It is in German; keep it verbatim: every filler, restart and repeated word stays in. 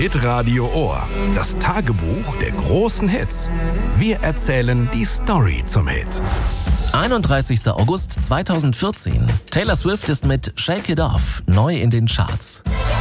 Hitradio Ohr. Das Tagebuch der großen Hits. Wir erzählen die Story zum Hit. einunddreißigster August zweitausendvierzehn. Taylor Swift ist mit Shake It Off neu in den Charts.